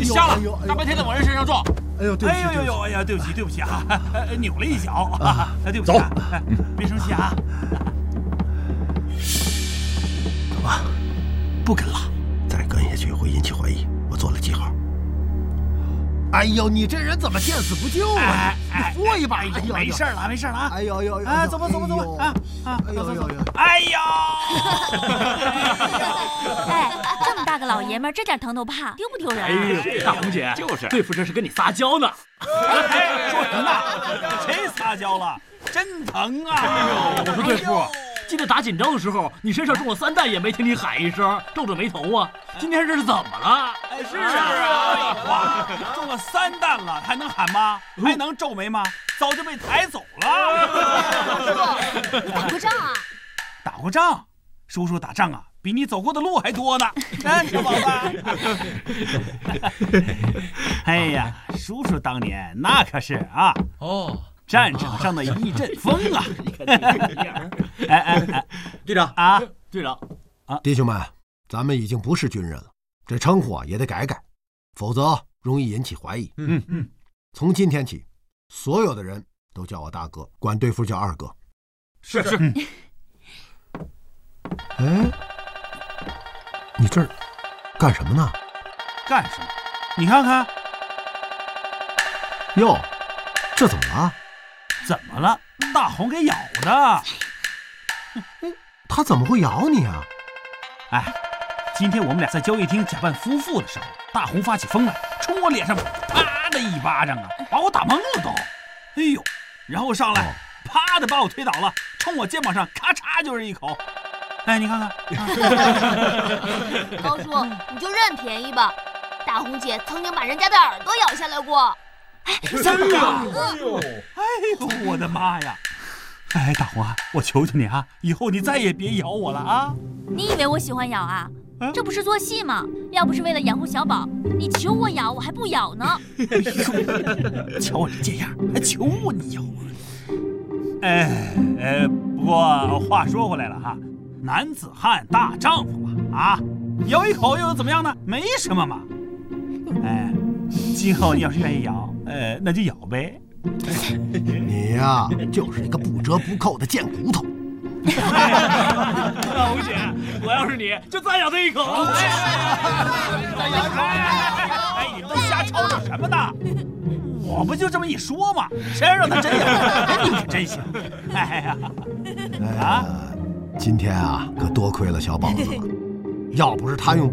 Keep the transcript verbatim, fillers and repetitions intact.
瞎了，大白天的往人身上撞。 哎呦，对不起， 哎呦呦呦，哎呀，对不起，对不起啊，扭了一脚啊， 对不起啊，别生气啊。 走吧， 不跟了， 再跟下去会引起怀疑。我做了记号。哎呦，你这人怎么见死不救啊？你扶一把，哎呦， 没事了，没事了啊。 哎呦呦呦， 啊，走吧，走吧，走吧，啊啊， 哎呦呦呦， 哎呦！ 哎，这么大个老爷们儿，这点疼都怕，丢不丢人啊？ 哎呦，大红姐， 就是对付这是跟你撒娇呢。 哎，说什么呢？谁撒娇了？真疼啊！ 哎呦，我说对付，记得打紧仗的时候，你身上中了三弹也没听你喊一声，皱着眉头啊。今天这是怎么了？ 哎，是啊，哇，中了三弹了，还能喊吗？还能皱眉吗？早就被抬走了。 叔，你打过仗啊？ 打过仗，叔叔打仗啊，比你走过的路还多呢。哎，小宝子。哎呀，叔叔当年那可是啊， 哦， 战场上的一阵风啊！哎哎哎， 队长啊， 队长啊，弟兄们，咱们已经不是军人了，这称呼啊也得改改，否则容易引起怀疑。 嗯嗯， 从今天起，所有的人都叫我大哥，管对付叫二哥。 是是。 哎，你这儿干什么呢？ 干什么？你看看。 哟，这怎么了？ 怎么了？大红给咬的。 他怎么会咬你啊？ 哎，今天我们俩在交易厅假扮夫妇的时候，大红发起疯来，冲我脸上啪的一巴掌啊，把我打懵了都。哎呦，然后上来，啪的把我推倒了，冲我肩膀上咔嚓就是一口。哎，你看看。 高叔，你就认便宜吧。大红姐曾经把人家的耳朵咬下来过。 哎， 真的？哎呦，哎呦，我的妈呀！哎，大红啊，我求求你啊，以后你再也别咬我了啊！ 你以为我喜欢咬啊？啊这不是做戏吗？要不是为了养活小宝，你求我咬，我还不咬呢。 哎呦，瞧我这贱样，还求我你咬我？哎呃，不过话说回来了哈，男子汉大丈夫嘛，啊，咬一口又怎么样呢？没什么嘛。哎，今后你要是愿意咬，呃，那就咬呗。 你呀、啊，就是一个不折不扣的贱骨头。 大红姐，我要是你，就再咬他一口。 哎，你们都瞎吵吵什么呢？我不就这么一说嘛，谁让他真咬，你可真行。哎呀， 啊，今天啊，可多亏了小宝子了，要不是他用